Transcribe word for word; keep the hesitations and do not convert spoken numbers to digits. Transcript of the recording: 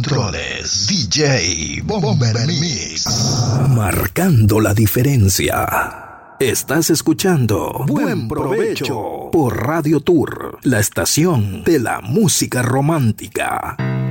controles, D J Bomber Mix. Marcando la diferencia. Estás escuchando Buen Provecho por Radio Tour, la estación de la música romántica.